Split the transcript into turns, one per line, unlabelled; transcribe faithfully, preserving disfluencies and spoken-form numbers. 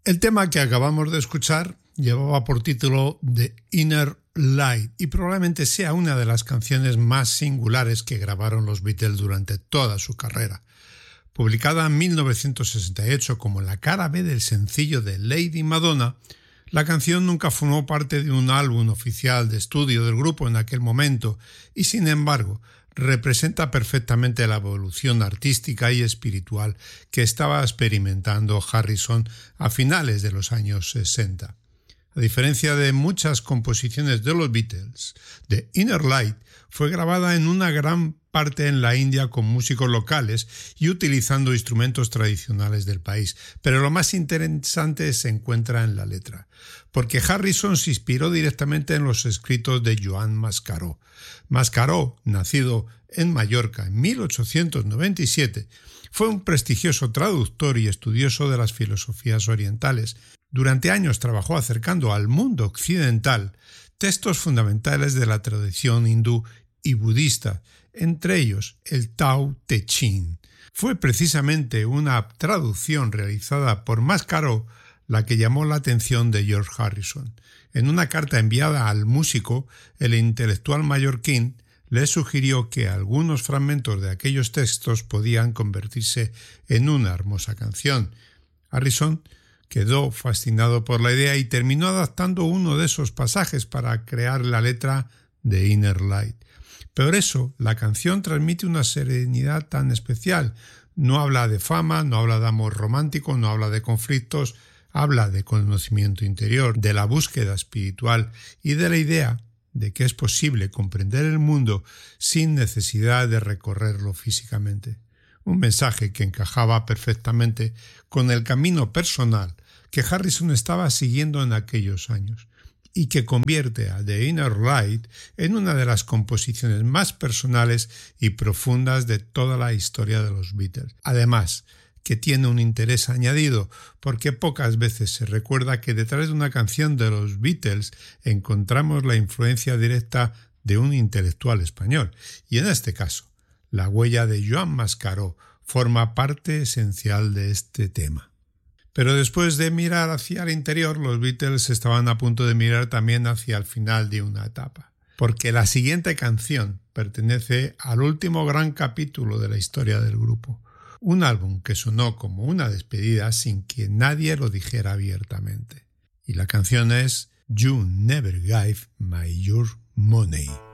El tema que acabamos de escuchar llevaba por título The Inner Light y probablemente sea una de las canciones más singulares que grabaron los Beatles durante toda su carrera. Publicada en mil novecientos sesenta y ocho como la cara B del sencillo de Lady Madonna, la canción nunca formó parte de un álbum oficial de estudio del grupo en aquel momento y, sin embargo, representa perfectamente la evolución artística y espiritual que estaba experimentando Harrison a finales de los años sesenta. A diferencia de muchas composiciones de los Beatles, The Inner Light fue grabada en una gran parte en la India con músicos locales y utilizando instrumentos tradicionales del país, pero lo más interesante se encuentra en la letra, porque Harrison se inspiró directamente en los escritos de Joan Mascaró. Mascaró, nacido en Mallorca en mil ochocientos noventa y siete, fue un prestigioso traductor y estudioso de las filosofías orientales. Durante años trabajó acercando al mundo occidental textos fundamentales de la tradición hindú y budista, entre ellos el Tao Te Ching. Fue precisamente una traducción realizada por Mascaró la que llamó la atención de George Harrison. En una carta enviada al músico, el intelectual mallorquín le sugirió que algunos fragmentos de aquellos textos podían convertirse en una hermosa canción. Harrison quedó fascinado por la idea y terminó adaptando uno de esos pasajes para crear la letra de Inner Light. Por eso, la canción transmite una serenidad tan especial. No habla de fama, no habla de amor romántico, no habla de conflictos, habla de conocimiento interior, de la búsqueda espiritual y de la idea de que es posible comprender el mundo sin necesidad de recorrerlo físicamente. Un mensaje que encajaba perfectamente con el camino personal que Harrison estaba siguiendo en aquellos años y que convierte a The Inner Light en una de las composiciones más personales y profundas de toda la historia de los Beatles. Además, que tiene un interés añadido, porque pocas veces se recuerda que detrás de una canción de los Beatles encontramos la influencia directa de un intelectual español, y en este caso, la huella de Joan Mascaró forma parte esencial de este tema. Pero después de mirar hacia el interior, los Beatles estaban a punto de mirar también hacia el final de una etapa, porque la siguiente canción pertenece al último gran capítulo de la historia del grupo, un álbum que sonó como una despedida sin que nadie lo dijera abiertamente. Y la canción es You Never Gave Me Your Money.